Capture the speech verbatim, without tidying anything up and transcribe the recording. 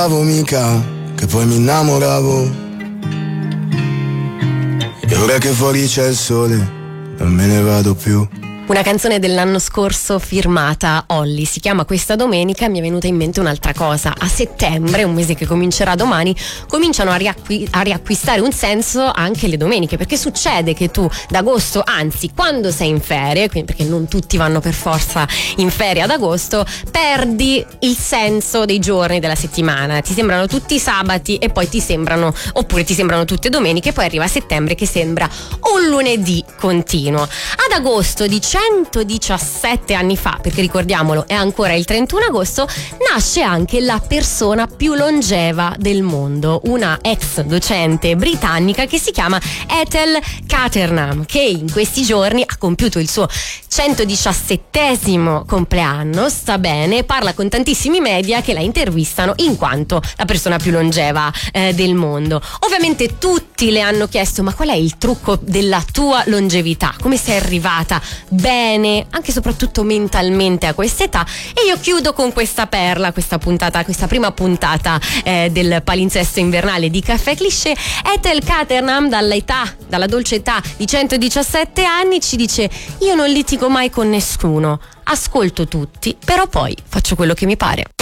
mica, che poi mi innamoravo. E ora che fuori c'è il sole, non me ne vado più. Una canzone dell'anno scorso firmata Olly, si chiama Questa domenica. Mi è venuta in mente un'altra cosa: a settembre, un mese che comincerà domani, cominciano a, riacqui- a riacquistare un senso anche le domeniche, perché succede che tu d'agosto, anzi quando sei in ferie, quindi perché non tutti vanno per forza in ferie ad agosto, perdi il senso dei giorni della settimana, ti sembrano tutti sabati e poi ti sembrano, oppure ti sembrano tutte domeniche, poi arriva settembre che sembra un lunedì continuo. Ad agosto di centodiciassette anni fa, perché ricordiamolo è ancora il trentuno agosto, nasce anche la persona più longeva del mondo, una ex docente britannica che si chiama Ethel Catterham, che in questi giorni ha compiuto il suo centodiciassettesimo compleanno. Sta bene, parla con tantissimi media che la intervistano in quanto la persona più longeva eh, del mondo. Ovviamente tutti le hanno chiesto: ma qual è il trucco della tua longevità? Come sei arrivata bene, anche e soprattutto mentalmente a quest'età? E io chiudo con questa perla, questa puntata, questa prima puntata eh, del palinsesto invernale di Caffè Cliché. Ethel Catterham, dall'età, dalla dolce età di centodiciassette anni, ci dice: io non litigo mai con nessuno, ascolto tutti, però poi faccio quello che mi pare.